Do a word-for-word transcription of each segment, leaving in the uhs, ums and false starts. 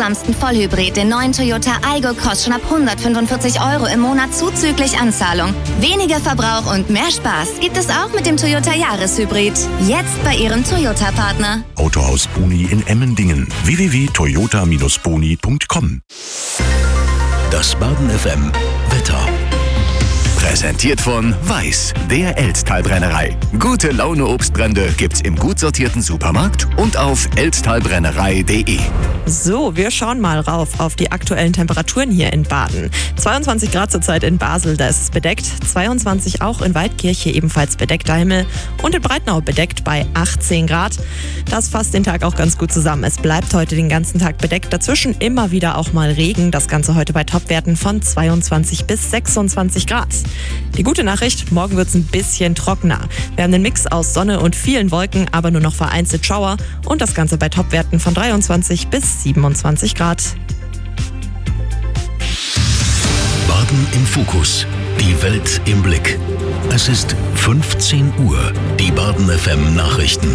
sparsamsten Vollhybrid, den neuen Toyota Aygo, kostet schon ab hundertfünfundvierzig Euro im Monat zuzüglich Anzahlung. Weniger Verbrauch und mehr Spaß gibt es auch mit dem Toyota Jahreshybrid. Jetzt bei Ihrem Toyota-Partner. Autohaus Boni in Emmendingen. w w w punkt toyota Bindestrich boni punkt com. Das Baden F M Wetter. Präsentiert von Weiß, der Elsttalbrennerei. Gute Laune Obstbrände gibt's im gut sortierten Supermarkt und auf elsttalbrennerei punkt de. So, wir schauen mal rauf auf die aktuellen Temperaturen hier in Baden. zweiundzwanzig Grad zurzeit in Basel, da ist es bedeckt. zweiundzwanzig auch in Waldkirche, ebenfalls bedeckter Himmel. Und in Breitnau bedeckt bei achtzehn Grad. Das fasst den Tag auch ganz gut zusammen. Es bleibt heute den ganzen Tag bedeckt. Dazwischen immer wieder auch mal Regen. Das Ganze heute bei Topwerten von zweiundzwanzig bis sechsundzwanzig Grad. Die gute Nachricht, morgen wird es ein bisschen trockener. Wir haben einen Mix aus Sonne und vielen Wolken, aber nur noch vereinzelt Schauer. Und das Ganze bei Topwerten von dreiundzwanzig bis siebenundzwanzig Grad. Baden im Fokus. Die Welt im Blick. Es ist fünfzehn Uhr. Die Baden F M Nachrichten.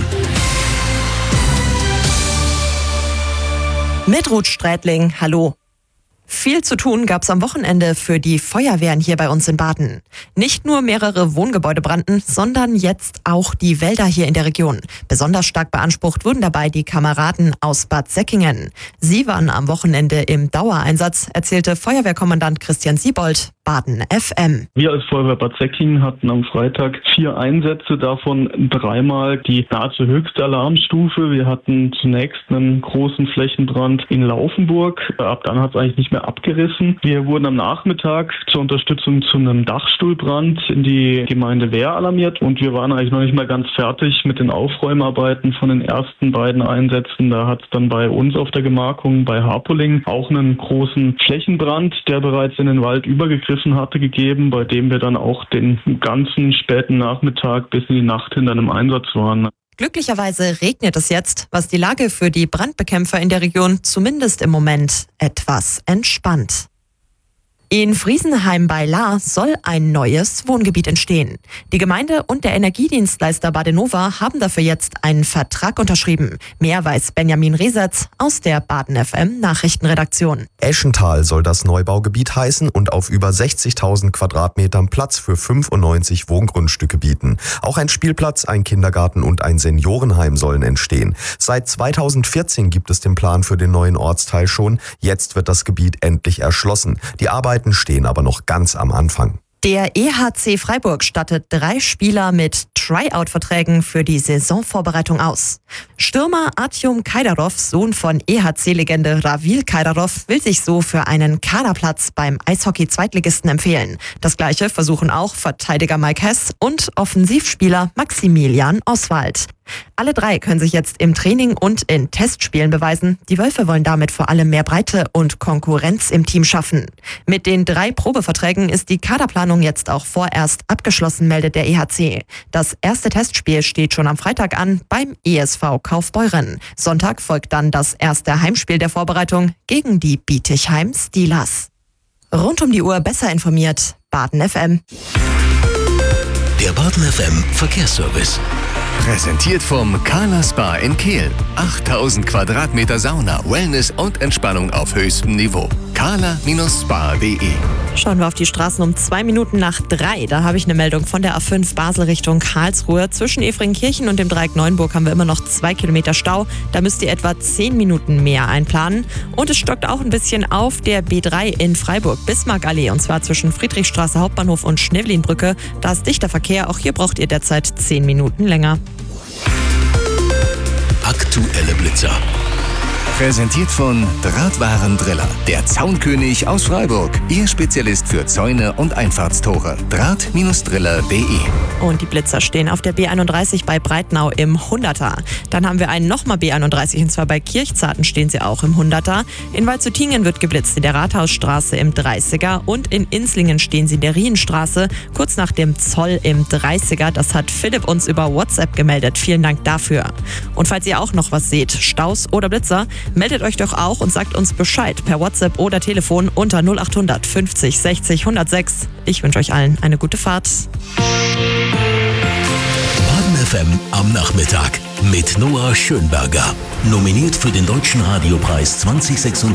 Mit Ruth Strätling, hallo. Viel zu tun gab es am Wochenende für die Feuerwehren hier bei uns in Baden. Nicht nur mehrere Wohngebäude brannten, sondern jetzt auch die Wälder hier in der Region. Besonders stark beansprucht wurden dabei die Kameraden aus Bad Säckingen. Sie waren am Wochenende im Dauereinsatz, erzählte Feuerwehrkommandant Christian Siebold, Baden F M. Wir als Feuerwehr Bad Säckingen hatten am Freitag vier Einsätze, davon dreimal die nahezu höchste Alarmstufe. Wir hatten zunächst einen großen Flächenbrand in Laufenburg. Ab dann hat es eigentlich nicht mehr abgerissen. Wir wurden am Nachmittag zur Unterstützung zu einem Dachstuhlbrand in die Gemeinde Wehr alarmiert und wir waren eigentlich noch nicht mal ganz fertig mit den Aufräumarbeiten von den ersten beiden Einsätzen. Da hat es dann bei uns auf der Gemarkung bei Harpoling auch einen großen Flächenbrand, der bereits in den Wald übergegriffen hatte, gegeben, bei dem wir dann auch den ganzen späten Nachmittag bis in die Nacht hinter einem Einsatz waren. Glücklicherweise regnet es jetzt, was die Lage für die Brandbekämpfer in der Region zumindest im Moment etwas entspannt. In Friesenheim bei Lahr soll ein neues Wohngebiet entstehen. Die Gemeinde und der Energiedienstleister Badenova haben dafür jetzt einen Vertrag unterschrieben. Mehr weiß Benjamin Resetz aus der Baden F M Nachrichtenredaktion. Eschental soll das Neubaugebiet heißen und auf über sechzigtausend Quadratmetern Platz für fünfundneunzig Wohngrundstücke bieten. Auch ein Spielplatz, ein Kindergarten und ein Seniorenheim sollen entstehen. Seit zweitausendvierzehn gibt es den Plan für den neuen Ortsteil schon. Jetzt wird das Gebiet endlich erschlossen. Die Arbeiten stehen aber noch ganz am Anfang. Der E H C Freiburg stattet drei Spieler mit Tryout-Verträgen für die Saisonvorbereitung aus. Stürmer Artyom Kaidarov, Sohn von E H C-Legende Ravil Kaidarov, will sich so für einen Kaderplatz beim Eishockey-Zweitligisten empfehlen. Das Gleiche versuchen auch Verteidiger Mike Hess und Offensivspieler Maximilian Oswald. Alle drei können sich jetzt im Training und in Testspielen beweisen. Die Wölfe wollen damit vor allem mehr Breite und Konkurrenz im Team schaffen. Mit den drei Probeverträgen ist die Kaderplanung jetzt auch vorerst abgeschlossen, meldet der E H C. Das erste Testspiel steht schon am Freitag an beim E S V Kaufbeuren. Sonntag folgt dann das erste Heimspiel der Vorbereitung gegen die Bietigheim Steelers. Rund um die Uhr besser informiert, Baden F M. Der Baden F M Verkehrsservice. Präsentiert vom Carla Spa in Kehl. achttausend Quadratmeter Sauna, Wellness und Entspannung auf höchstem Niveau. carla Bindestrich spa punkt de. Schauen wir auf die Straßen um zwei Minuten nach drei. Da habe ich eine Meldung von der A fünf Basel Richtung Karlsruhe. Zwischen Efringkirchen und dem Dreieck Neuenburg haben wir immer noch zwei Kilometer Stau. Da müsst ihr etwa zehn Minuten mehr einplanen. Und es stockt auch ein bisschen auf der B drei in Freiburg, Bismarckallee. Und zwar zwischen Friedrichstraße Hauptbahnhof und Schnevlinbrücke. Da ist dichter Verkehr. Auch hier braucht ihr derzeit zehn Minuten länger. Aktuelle Blitzer. Präsentiert von Drahtwarendriller, der Zaunkönig aus Freiburg. Ihr Spezialist für Zäune und Einfahrtstore. Draht Driller punkt de. Und die Blitzer stehen auf der B einunddreißig bei Breitnau im Hunderter. Dann haben wir einen nochmal B einunddreißig und zwar bei Kirchzarten stehen sie auch im Hunderter. In Waldshutingen wird geblitzt in der Rathausstraße im dreißiger und in Inslingen stehen sie in der Rienstraße kurz nach dem Zoll im dreißiger. Das hat Philipp uns über WhatsApp gemeldet. Vielen Dank dafür. Und falls ihr auch noch was seht, Staus oder Blitzer, meldet euch doch auch und sagt uns Bescheid per WhatsApp oder Telefon unter null achthundert fünfzig sechzig hundertsechs. Ich wünsche euch allen eine gute Fahrt. Baden F M am Nachmittag mit Noah Schönberger. Nominiert für den Deutschen Radiopreis zwanzig sechsundzwanzig.